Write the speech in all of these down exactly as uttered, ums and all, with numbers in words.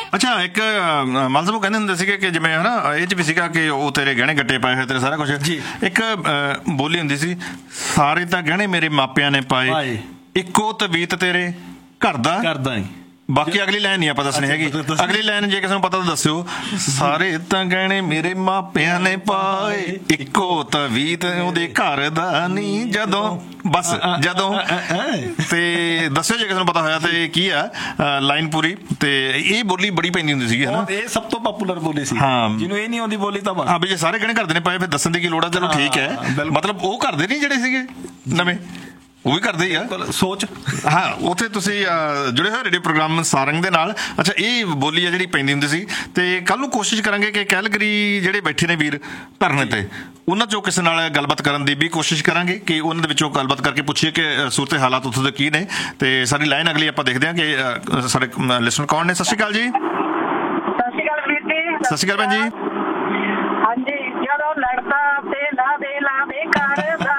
ਅੱਛਾ, ਇੱਕ ਮਾਨ ਸਾਹਿਬ ਕਹਿੰਦੇ ਹੁੰਦੇ ਸੀਗੇ ਕਿ ਜਿਵੇਂ ਹਨਾ ਇਹ ਚ ਵੀ ਸੀਗਾ ਕਿ ਉਹ ਤੇਰੇ ਗਹਿਣੇ ਗੱਟੇ ਪਾਏ ਹੋਏ ਤੇਰੇ ਸਾਰਾ ਕੁਝ। ਇੱਕ ਬੋਲੀ ਹੁੰਦੀ ਸੀ, ਸਾਰੇ ਤਾਂ ਗਹਿਣੇ ਮੇਰੇ ਮਾਪਿਆਂ ਨੇ ਪਾਏ, ਇੱਕੋ ਤਵੀਤ ਤੇਰੇ ਘਰ ਦਾ ਕਰਦਾ। ਬਾਕੀ ਅਗਲੀ ਲਾਈਨ ਨਹੀਂ ਆਪਾਂ ਦੱਸਣੀ ਹੈਗੀ। ਅਗਲੀ ਲਾਈਨ ਜੇ ਕਿਸੇ ਨੂੰ ਪਤਾ ਤਾਂ ਦੱਸਿਓ। ਸਾਰੇ ਤਾਂ ਗਹਿਣੇ ਮੇਰੇ ਮਾਪਿਆਂ ਨੇ ਪਾਏ, ਇੱਕੋ ਤਵੀਤ ਉਹਦੇ ਘਰ ਦਾ ਨਹੀਂ, ਜਦੋਂ ਬਸ ਜਦੋਂ। ਤੇ ਦੱਸਿਓ ਜੇ ਕਿਸੇ ਨੂੰ ਪਤਾ ਹੋਇਆ ਤੇ ਕੀ ਆ ਲਾਈਨ ਪੂਰੀ। ਤੇ ਇਹ ਬੋਲੀ ਬੜੀ ਪੈਂਦੀ ਹੁੰਦੀ ਸੀਗੀ ਹਨਾ, ਇਹ ਸਭ ਤੋਂ ਪਪੂਲਰ ਬੋਲੀ ਸੀ। ਹਾਂ, ਜਿਹਨੂੰ ਇਹ ਨਹੀਂ ਆਉਂਦੀ ਬੋਲੀ ਤਾਂ ਹਾਂ ਵੀ ਜੇ ਸਾਰੇ ਗਹਿਣੇ ਘਰਦੇ ਨੇ ਪਾਏ ਫਿਰ ਦੱਸਣ ਦੀ ਕੀ ਲੋੜ ਆ। ਚਲੋ ਠੀਕ ਹੈ, ਮਤਲਬ ਉਹ ਘਰਦੇ ਨਹੀਂ ਜਿਹੜੇ ਸੀਗੇ ਨਵੇਂ, ਉਹ ਵੀ ਕਰਦੇ ਹੀ ਆ ਸੋਚ। ਹਾਂ, ਉੱਥੇ ਤੁਸੀਂ ਜੁੜੇ ਹੋਏ ਰੇਡੀਓ ਪ੍ਰੋਗਰਾਮ ਸਾਰੰਗ ਦੇ ਨਾਲ। ਅੱਛਾ, ਇਹ ਬੋਲੀ ਆ ਜਿਹੜੀ ਪੈਂਦੀ ਹੁੰਦੀ ਸੀ। ਤੇ ਕੱਲ ਨੂੰ ਕੋਸ਼ਿਸ਼ ਕਰਾਂਗੇ ਕਿ ਕੈਲਗਰੀ ਜਿਹੜੇ ਬੈਠੇ ਨੇ ਵੀਰ ਧਰਨੇ ਤੇ, ਉਹਨਾਂ ਚੋਂ ਕਿਸੇ ਨਾਲ ਗੱਲਬਾਤ ਕਰਨ ਦੀ ਵੀ ਕੋਸ਼ਿਸ਼ ਕਰਾਂਗੇ ਕਿ ਉਹਨਾਂ ਦੇ ਵਿੱਚੋਂ ਗੱਲਬਾਤ ਕਰਕੇ ਪੁੱਛੀਏ ਕਿ ਸੂਰਤ ਹਾਲਾਤ ਉੱਥੋਂ ਦੇ ਕੀ ਨੇ। ਤੇ ਸਾਡੀ ਲਾਈਨ ਅਗਲੀ ਆਪਾਂ ਦੇਖਦੇ ਹਾਂ ਕਿ ਸਾਡੇ ਲਿਸਨਰ ਕੌਣ ਨੇ। ਸਤਿ ਸ਼੍ਰੀ ਅਕਾਲ ਜੀ। ਸਤਿ ਸ਼੍ਰੀ ਅਕਾਲ ਵੀਰ ਜੀ। ਸਤਿ ਸ਼੍ਰੀ ਅਕਾਲ ਭੈਣ ਜੀ। ਹਾਂਜੀ, ਜਦੋਂ ਲੜਦਾ ਤੇ ਲਾਦੇ ਲਾਦੇ ਕਰਦਾ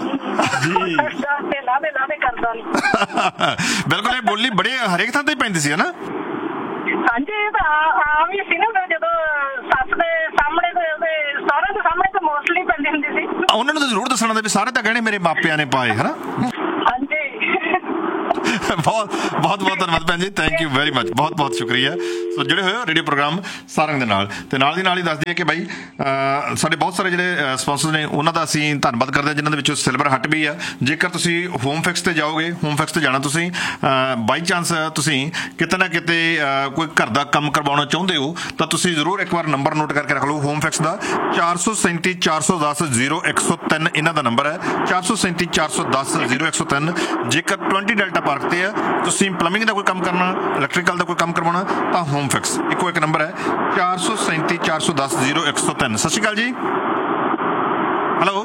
ਬਿਲਕੁਲ, ਇਹ ਬੋਲੀ ਬੜੇ ਹਰੇਕ ਥਾਂ ਤੇ ਪੈਂਦੀ ਸੀ ਹਨਾ। ਹਾਂਜੀ, ਇਹ ਤਾਂ ਆਮ ਹੀ ਸੀ ਨਾ, ਜਦੋਂ ਸੱਸ ਦੇ ਸਾਹਮਣੇ ਤੇ ਉਹਦੇ ਸਹੁਰੇ ਦੇ ਸਾਹਮਣੇ ਤਾਂ ਮੋਸਟਲੀ ਪੈਂਦੀ ਹੁੰਦੀ ਸੀ। ਉਹਨਾਂ ਨੂੰ ਤਾਂ ਜ਼ਰੂਰ ਦੱਸਣਾ ਦੇ ਵੀ ਸਾਰੇ ਤਾਂ ਗਹਿਣੇ ਮੇਰੇ ਮਾਪਿਆਂ ਨੇ ਪਾਏ ਹਨਾ। ਹਾਂਜੀ, ਬਹੁਤ ਬਹੁਤ ਬਹੁਤ ਧੰਨਵਾਦ ਭੈਣ ਜੀ, ਥੈਂਕ ਯੂ ਵੈਰੀ ਮਚ, ਬਹੁਤ ਬਹੁਤ ਸ਼ੁਕਰੀਆ। ਸੋ ਜਿਹੜੇ ਹੋਏ ਰੇਡੀਓ ਪ੍ਰੋਗਰਾਮ ਸਾਰੰਗ ਦੇ ਨਾਲ। ਤੇ ਨਾਲ ਦੀ ਨਾਲ ਹੀ ਦੱਸ ਦਈਏ ਕਿ ਬਾਈ ਸਾਡੇ ਬਹੁਤ ਸਾਰੇ ਜਿਹੜੇ ਸਪਾਂਸਰ ਨੇ ਉਹਨਾਂ ਦਾ ਅਸੀਂ ਧੰਨਵਾਦ ਕਰਦੇ ਹਾਂ, ਜਿਨ੍ਹਾਂ ਦੇ ਵਿੱਚੋਂ ਸਿਲਵਰ ਹੱਟ ਵੀ ਆ। ਜੇਕਰ ਤੁਸੀਂ ਹੋਮ ਫਿਕਸ ਤੇ ਜਾਓਗੇ, ਹੋਮ ਫਿਕਸ ਤੇ ਜਾਣਾ ਤੁਸੀਂ ਬਾਈ ਚਾਂਸ ਤੁਸੀਂ ਕਿਤੇ ਨਾ ਕਿਤੇ ਕੋਈ ਘਰ ਦਾ ਕੰਮ ਕਰਵਾਉਣਾ ਚਾਹੁੰਦੇ ਹੋ ਤਾਂ ਤੁਸੀਂ ਜ਼ਰੂਰ ਇੱਕ ਵਾਰ ਨੰਬਰ ਨੋਟ ਕਰਕੇ ਰੱਖ ਲਓ ਹੋਮ ਫਿਕਸ ਦਾ। ਚਾਰ ਸੌ ਸੈਂਤੀ ਚਾਰ ਸੌ ਦਸ ਜ਼ੀਰੋ ਇੱਕ ਸੌ ਤਿੰਨ ਇਹਨਾਂ ਦਾ ਨੰਬਰ ਹੈ, ਚਾਰ ਸੌ ਸੈਂਤੀ ਚਾਰ ਸੌ ਦਸ ਜ਼ੀਰੋ ਇੱਕ ਸੌ ਤਿੰਨ। ਜੇਕਰ ਟਵੈਂਟੀ ਡੈਲਟਾ ਪਾਰਕ ਤੇ ਆ, ਤੁਸੀਂ ਪਲੰਬਿੰਗ ਦਾ ਕੋਈ ਕੰਮ ਕਰਨਾ, ਇਲੈਕਟ੍ਰੀਕਲ ਦਾ ਕੋਈ ਕੰਮ ਕਰਵਾਉਣਾ ਤਾਂ ਹੋਮ ਫਿਕਸ ਇੱਕੋ ਇੱਕ ਨੰਬਰ ਹੈ, ਚਾਰ ਸੌ ਸੈਂਤੀ ਚਾਰ ਸੌ ਦਸ ਜ਼ੀਰੋ ਇੱਕ ਸੌ ਤਿੰਨ। ਸਤਿ ਸ਼੍ਰੀ ਅਕਾਲ ਜੀ। ਹੈਲੋ,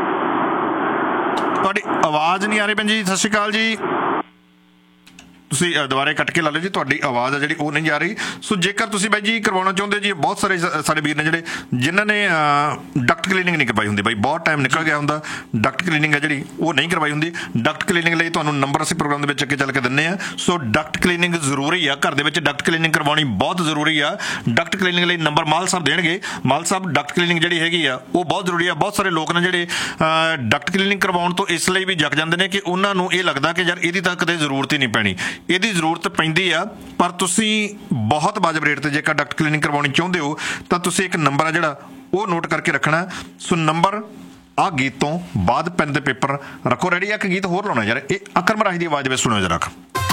ਤੁਹਾਡੀ ਆਵਾਜ਼ ਨਹੀਂ ਆ ਰਹੀ ਭੈਣ ਜੀ। ਸਤਿ ਸ਼੍ਰੀ ਅਕਾਲ ਜੀ। ਤੁਸੀਂ ਦੁਬਾਰੇ ਕੱਟ ਕੇ ਲਾ ਲਓ ਜੀ, ਤੁਹਾਡੀ ਆਵਾਜ਼ ਆ ਜਿਹੜੀ ਉਹ ਨਹੀਂ ਜਾ ਰਹੀ। ਸੋ ਜੇਕਰ ਤੁਸੀਂ ਬਾਈ ਜੀ ਕਰਵਾਉਣਾ ਚਾਹੁੰਦੇ ਜੀ, ਬਹੁਤ ਸਾਰੇ ਸਾਡੇ ਵੀਰ ਨੇ ਜਿਹੜੇ ਜਿਨ੍ਹਾਂ ਨੇ ਡਕਟ ਕਲੀਨਿੰਗ ਨਹੀਂ ਕਰਵਾਈ ਹੁੰਦੀ। ਬਾਈ ਬਹੁਤ ਟਾਈਮ ਨਿਕਲ ਗਿਆ ਹੁੰਦਾ, ਡਕਟ ਕਲੀਨਿੰਗ ਹੈ ਜਿਹੜੀ ਉਹ ਨਹੀਂ ਕਰਵਾਈ ਹੁੰਦੀ। ਡਕਟ ਕਲੀਨਿੰਗ ਲਈ ਤੁਹਾਨੂੰ ਨੰਬਰ ਅਸੀਂ ਪ੍ਰੋਗਰਾਮ ਦੇ ਵਿੱਚ ਅੱਗੇ ਚੱਲ ਕੇ ਦਿੰਦੇ ਹਾਂ। ਸੋ ਡਕਟ ਕਲੀਨਿੰਗ ਜ਼ਰੂਰੀ ਆ, ਘਰ ਦੇ ਵਿੱਚ ਡਕਟ ਕਲੀਨਿੰਗ ਕਰਵਾਉਣੀ ਬਹੁਤ ਜ਼ਰੂਰੀ ਆ। ਡਕਟ ਕਲੀਨਿੰਗ ਲਈ ਨੰਬਰ ਮਾਲ ਸਾਹਿਬ ਦੇਣਗੇ। ਮਾਲ ਸਾਹਿਬ ਡਕਟ ਕਲੀਨਿੰਗ ਜਿਹੜੀ ਹੈਗੀ ਆ ਉਹ ਬਹੁਤ ਜ਼ਰੂਰੀ ਆ। ਬਹੁਤ ਸਾਰੇ ਲੋਕ ਨੇ ਜਿਹੜੇ ਡਕਟ ਕਲੀਨਿੰਗ ਕਰਵਾਉਣ ਤੋਂ ਇਸ ਲਈ ਵੀ ਜਗ ਜਾਂਦੇ ਨੇ ਕਿ ਉਹਨਾਂ ਨੂੰ ਇਹ ਲੱਗਦਾ ਕਿ ਯਾਰ ਇਹਦੀ ਤਾਂ ਕਦੇ ਜ਼ਰੂਰਤ ਹੀ ਨਹੀਂ ਪੈਣੀ। ਇਹਦੀ ਜ਼ਰੂਰਤ ਪੈਂਦੀ ਆ, ਪਰ ਤੁਸੀਂ ਬਹੁਤ ਵਾਜਬ ਰੇਟ ਤੇ ਜੇਕਰ ਡਕਟ ਕਲੀਨਿੰਗ ਕਰਵਾਉਣੀ ਚਾਹੁੰਦੇ ਹੋ ਤਾਂ ਤੁਸੀਂ ਇੱਕ ਨੰਬਰ ਆ ਜਿਹੜਾ ਉਹ ਨੋਟ ਕਰਕੇ ਰੱਖਣਾ। ਸੋ ਨੰਬਰ ਆਹ ਗੀਤ ਤੋਂ ਬਾਅਦ ਪੈਨ ਤੇ ਪੇਪਰ ਰੱਖੋ ਰੈਡੀ। ਇੱਕ ਗੀਤ ਹੋਰ ਲਾਉਣਾ ਯਾਰ, ਇਹ ਅਕਰਮ ਰਾਹੀ ਦੀ ਆਵਾਜ਼ ਵਿੱਚ ਸੁਣਿਓ ਜਰਾ।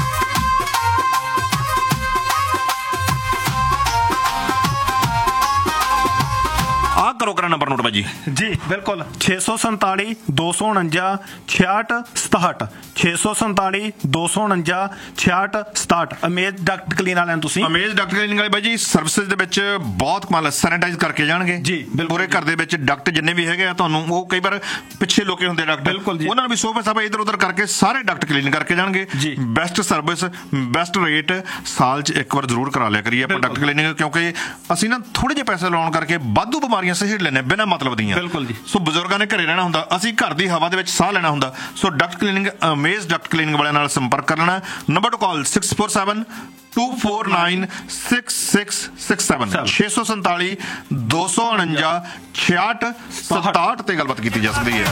ਆ ਕਰੋ ਕਰਾ ਨੰਬਰ ਨੋਟ ਬਾਜੀ ਜੀ। ਬਿਲਕੁਲ, ਛੇ ਸੌ ਸੰਤਾਲੀ ਦੋ ਸੌ ਉਣੰਜਾ ਛਿਆਹਠ ਸਤਾਹਠ, ਛੇ ਸੌ ਸੰਤਾਲੀ ਦੋ ਸੌ ਉਣੰਜਾ ਛਿਆਹਠ ਸਤਾਹਠ। ਅਮੇਜ਼ ਡਕਟ ਕਲੀਨ ਵਾਲਿਆਂ ਨੂੰ ਤੁਸੀਂ ਅਮੇਜ਼ ਡਕਟ ਕਲੀਨਿੰਗ ਵਾਲੇ ਬਾਈ ਜੀ ਸਰਵਿਸਿਜ਼ ਦੇ ਵਿੱਚ ਬਹੁਤ ਕਮਾਲ ਸੈਨੀਟਾਈਜ਼ ਕਰਕੇ ਜਾਣਗੇ ਜੀ। ਪੂਰੇ ਘਰ ਦੇ ਵਿੱਚ ਡਕਟ ਜਿੰਨੇ ਵੀ ਹੈਗੇ ਆ, ਤੁਹਾਨੂੰ ਉਹ ਕਈ ਵਾਰ ਪਿੱਛੇ ਲੋਕੇ ਹੁੰਦੇ ਡਕਟ, ਉਹਨਾਂ ਨੂੰ ਵੀ ਸੋਫੇ ਸਾਫੇ ਇੱਧਰ ਉੱਧਰ ਕਰਕੇ ਸਾਰੇ ਡਕਟ ਕਲੀਨ ਕਰਕੇ ਜਾਣਗੇ ਜੀ। Best service, best rate. ਸਾਲ 'ਚ ਇੱਕ ਵਾਰ ਜ਼ਰੂਰ ਕਰਾ ਲਿਆ ਕਰੀਏ ਆਪਾਂ ਡਕਟ ਕਲੀਨਿੰਗ, ਕਿਉਂਕਿ ਅਸੀਂ ਨਾ ਥੋੜੇ ਜਿਹੇ ਪੈਸੇ ਲਾਉਣ ਕਰਕੇ ਵਾਧੂ ਬਿਮਾਰੀਆਂ ਸਹੇੜ ਲੈਂਦੇ ਬਿਨਾਂ ਮਤਲਬ ਦੀਆਂ। ਬਿਲਕੁਲ ਜੀ। ਸੋ ਬਜ਼ੁਰਗਾਂ ਨੇ ਘਰੇ ਰਹਿਣਾ ਹੁੰਦਾ, ਅਸੀਂ ਘਰ ਦੀ ਹਵਾ ਦੇ ਵਿੱਚ ਸਾਹ ਲੈਣਾ ਹੁੰਦਾ। ਸੋ Duckett cleaning Amaze Duckett cleaning ਵਾਲਿਆਂ ਨਾਲ ਸੰਪਰਕ ਕਰ ਲੈਣਾ। ਨੰਬਰ ਟੂ ਕਾਲ six four seven two four nine six six six seven, ਛੇ ਸੌ ਸੰਤਾਲੀ ਦੋ ਸੌ ਉਣੰਜਾ ਛਿਆਹਠ ਸਤਾਹਠ ਤੇ ਗੱਲਬਾਤ ਕੀਤੀ ਜਾ ਸਕਦੀ ਹੈ।